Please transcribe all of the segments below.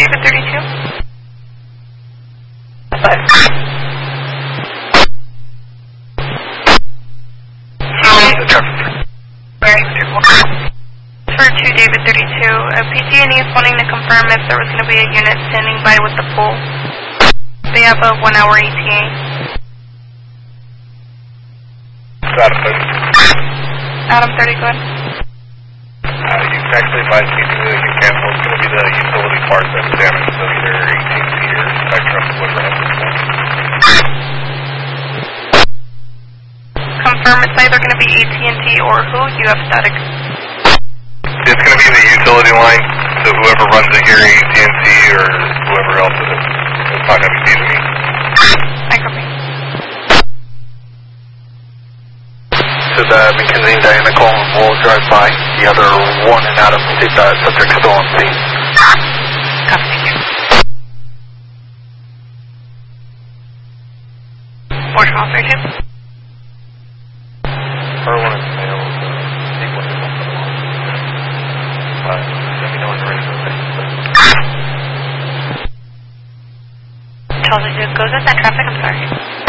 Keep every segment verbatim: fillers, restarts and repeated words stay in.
David thirty-two. Five. For two David thirty-two, uh, P G and E is wanting to confirm if there was going to be a unit standing by with the pool. They have a one hour E T A. Adam thirty. Adam thirty, go ahead. Uh, you can actually advise P G that you can cancel. It's going to be the utility part that's damaged, so either A T and T or Spectrum, whatever has this one. Confirm it's either going to be A T and T or who? You have static. It's going to be the utility line, so whoever runs it here, A T and T or whoever else it is. It's not going to be P G and E. I copy. To the McKinsey and Diana Coleman will drive by. The other one and Adam will take that subject still on scene. Copy, thank you. Force confirmation. Her one is male, so see what they want to do. But let me know when you're ready for the thing. Charlie, goes with that traffic, I'm sorry.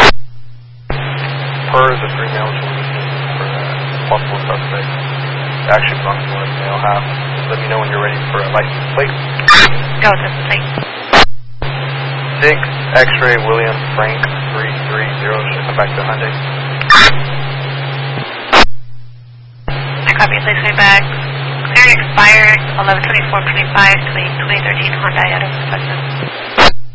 Her is a three male children for uh, possible suspect. Action belongs to one male half. Let me know when you're ready for a license plate. Go with this plate. Six X-ray William Frank three three zero should come back to Hyundai. I copy, please way back. Clearing expired eleven twenty-four twenty-five, twenty thirteen Hyundai out of perspective.